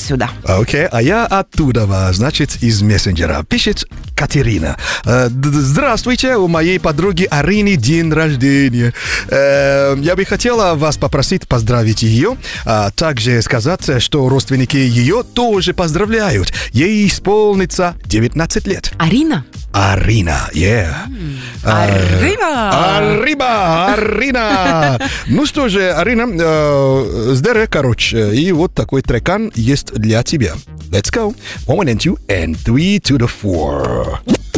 отсюда. Окей, а я оттуда, значит, из мессенджера. Пишет Катерина. Здравствуйте, у моей подруги Арины день рождения. Я бы хотела вас попросить поздравить ее, а также сказать, что родственники ее тоже поздравляют. Ей исполнится 19 лет. Арина? Арина, Арина! Ну что же, Арина, здорово, короче. И вот такой трекан есть для тебя. Let's go. 1 and 2 and 3 to the 4.